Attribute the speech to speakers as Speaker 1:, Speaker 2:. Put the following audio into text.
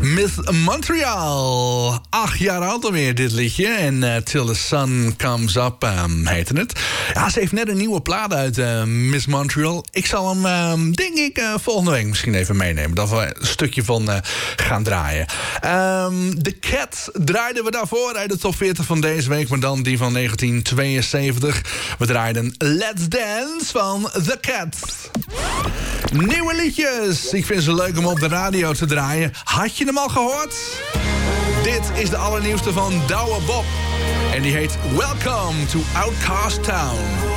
Speaker 1: Miss Montreal. 8 jaar oud alweer dit liedje. En Till the Sun Comes Up heette het. Ja, ze heeft net een nieuwe plaat uit, Miss Montreal. Ik zal hem, denk ik, volgende week misschien even meenemen. Dat we een stukje van gaan draaien. The Cat draaiden we daarvoor uit de top 40 van deze week. Maar dan die van 1972. We draaiden Let's Dance van The Cat. Nieuwe liedjes. Ik vind ze leuk om op de radio te draaien. Had je hem al gehoord? Dit is de allernieuwste van Douwe Bob. En die heet Welcome to Outcast Town.